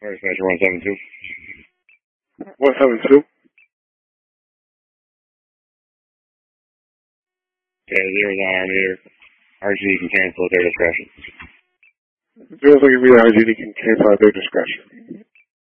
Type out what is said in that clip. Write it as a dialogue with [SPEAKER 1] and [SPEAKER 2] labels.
[SPEAKER 1] Where's Measure 172?
[SPEAKER 2] 172.
[SPEAKER 1] Okay, zero's on our meter. RGD can cancel at their discretion.
[SPEAKER 2] Zero's looking at meter, RGD can cancel at their discretion.